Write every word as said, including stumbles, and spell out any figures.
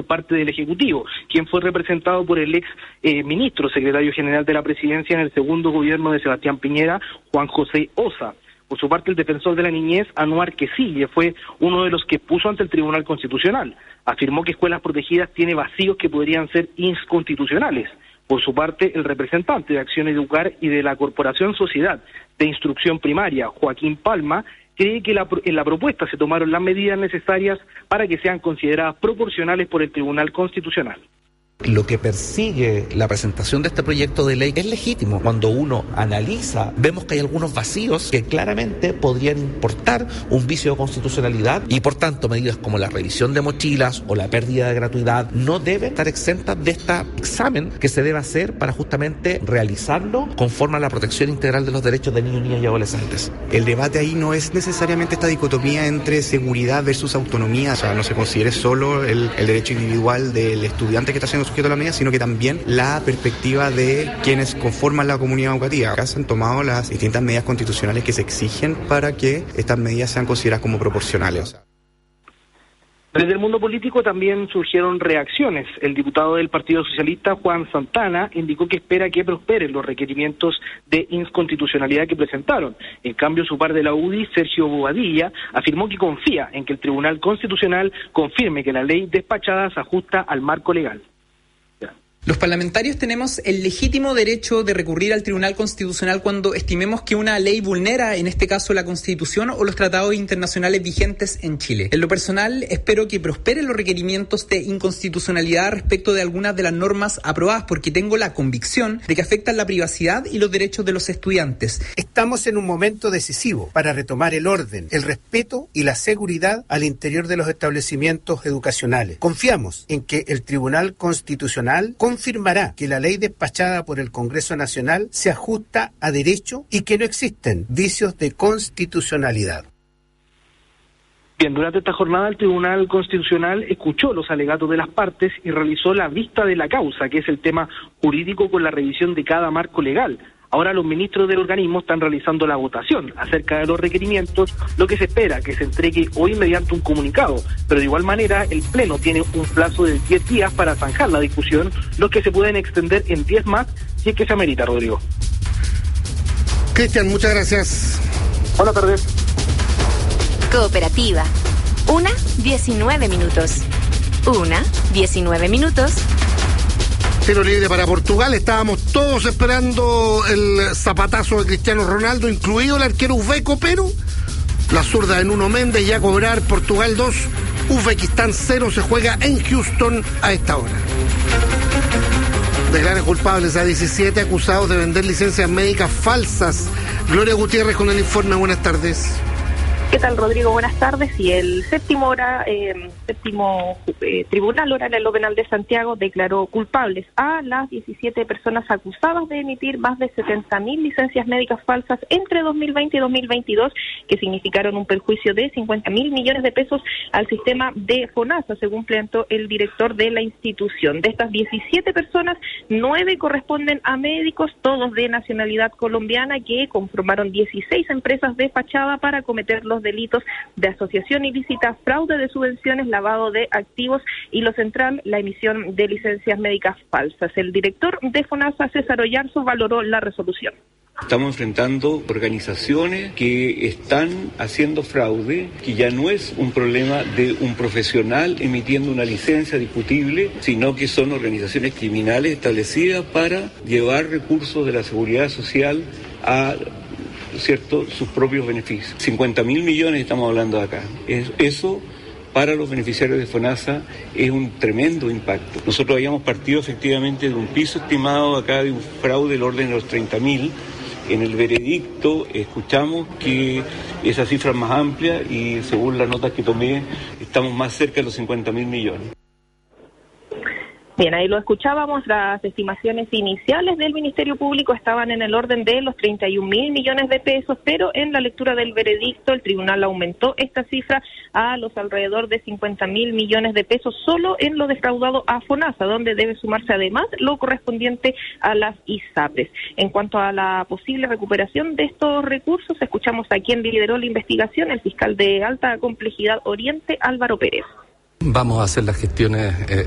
parte del Ejecutivo, quien fue representado por el ex eh, ministro, secretario general de la Presidencia en el segundo gobierno de Sebastián Piñera, Juan José Ossa. Por su parte, el defensor de la niñez, Anuar Quesille, fue uno de los que puso ante el Tribunal Constitucional. Afirmó que Escuelas Protegidas tiene vacíos que podrían ser inconstitucionales. Por su parte, el representante de Acción Educar y de la Corporación Sociedad de Instrucción Primaria, Joaquín Palma, cree que la, en la propuesta se tomaron las medidas necesarias para que sean consideradas proporcionales por el Tribunal Constitucional. Lo que persigue la presentación de este proyecto de ley es legítimo. Cuando uno analiza, vemos que hay algunos vacíos que claramente podrían importar un vicio de constitucionalidad y, por tanto, medidas como la revisión de mochilas o la pérdida de gratuidad no deben estar exentas de este examen que se debe hacer para justamente realizarlo conforme a la protección integral de los derechos de niños, niñas y adolescentes. El debate ahí no es necesariamente esta dicotomía entre seguridad versus autonomía, o sea, no se considere solo el, el derecho individual del estudiante que está haciendo sujeto a la medida, sino que también la perspectiva de quienes conforman la comunidad educativa. Acá se han tomado las distintas medidas constitucionales que se exigen para que estas medidas sean consideradas como proporcionales. Desde el mundo político también surgieron reacciones. El diputado del Partido Socialista, Juan Santana, indicó que espera que prosperen los requerimientos de inconstitucionalidad que presentaron. En cambio, su par de la U D I, Sergio Bobadilla, afirmó que confía en que el Tribunal Constitucional confirme que la ley despachada se ajusta al marco legal. Los parlamentarios tenemos el legítimo derecho de recurrir al Tribunal Constitucional cuando estimemos que una ley vulnera, en este caso, la Constitución o los tratados internacionales vigentes en Chile. En lo personal, espero que prosperen los requerimientos de inconstitucionalidad respecto de algunas de las normas aprobadas, porque tengo la convicción de que afectan la privacidad y los derechos de los estudiantes. Estamos en un momento decisivo para retomar el orden, el respeto y la seguridad al interior de los establecimientos educacionales. Confiamos en que el Tribunal Constitucional confirmará que la ley despachada por el Congreso Nacional se ajusta a derecho y que no existen vicios de constitucionalidad. Bien, durante esta jornada el Tribunal Constitucional escuchó los alegatos de las partes y realizó la vista de la causa, que es el tema jurídico con la revisión de cada marco legal. Ahora los ministros del organismo están realizando la votación acerca de los requerimientos, lo que se espera que se entregue hoy mediante un comunicado, pero de igual manera el Pleno tiene un plazo de diez días para zanjar la discusión, los que se pueden extender en diez más si es que se amerita, Rodrigo. Cristian, muchas gracias. Buenas tardes. Cooperativa. Una, diecinueve minutos. Una, diecinueve minutos. Tiro libre para Portugal. Estábamos todos esperando el zapatazo de Cristiano Ronaldo, incluido el arquero uzbeco, pero la zurda de Nuno Méndez ya a cobrar. Portugal dos, Uzbekistán cero. Se juega en Houston a esta hora. Declaran culpables a diecisiete acusados de vender licencias médicas falsas. Gloria Gutiérrez con el informe. Buenas tardes. ¿Qué tal, Rodrigo? Buenas tardes. Y el séptimo hora, eh, séptimo eh, Tribunal Oral en lo Penal de Santiago declaró culpables a las diecisiete personas acusadas de emitir más de setenta mil licencias médicas falsas entre dos mil veinte y dos mil veintidós, que significaron un perjuicio de cincuenta mil millones de pesos al sistema de FONASA, según planteó el director de la institución. De estas diecisiete personas, nueve corresponden a médicos, todos de nacionalidad colombiana, que conformaron dieciséis empresas de fachada para cometer los delitos de asociación ilícita, fraude de subvenciones, lavado de activos y lo central, la emisión de licencias médicas falsas. El director de FONASA, César Oyarzo, valoró la resolución. Estamos enfrentando organizaciones que están haciendo fraude, que ya no es un problema de un profesional emitiendo una licencia discutible, sino que son organizaciones criminales establecidas para llevar recursos de la seguridad social a ¿cierto? sus propios beneficios. cincuenta mil millones estamos hablando de acá. Es, eso para los beneficiarios de FONASA es un tremendo impacto. Nosotros habíamos partido efectivamente de un piso estimado acá de un fraude del orden de los treinta mil. En el veredicto escuchamos que esa cifra es más amplia y según las notas que tomé estamos más cerca de los cincuenta mil millones. Bien, ahí lo escuchábamos, las estimaciones iniciales del Ministerio Público estaban en el orden de los treinta y un mil millones de pesos, pero en la lectura del veredicto el tribunal aumentó esta cifra a los alrededor de cincuenta mil millones de pesos solo en lo defraudado a FONASA, donde debe sumarse además lo correspondiente a las ISAPRES. En cuanto a la posible recuperación de estos recursos, escuchamos a quien lideró la investigación, el fiscal de alta complejidad Oriente, Álvaro Pérez. Vamos a hacer las gestiones eh,